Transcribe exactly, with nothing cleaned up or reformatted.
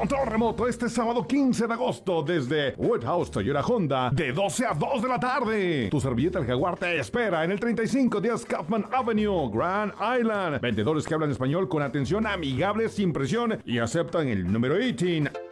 Control remoto este sábado quince de agosto desde Woodhouse Toyota Honda de doce a dos de la tarde. Tu servilleta El Jaguar te espera en el treinta y cinco diez Kaufman Avenue, Grand Island. Vendedores que hablan español con atención amigable, sin presión y aceptan el número dieciocho.